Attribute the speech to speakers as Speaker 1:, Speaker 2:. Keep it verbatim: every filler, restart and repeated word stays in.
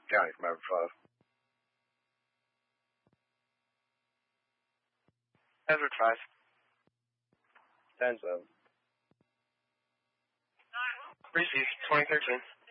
Speaker 1: County from over five.
Speaker 2: Edward five.
Speaker 1: ten seven.
Speaker 2: Received, twenty thirteen.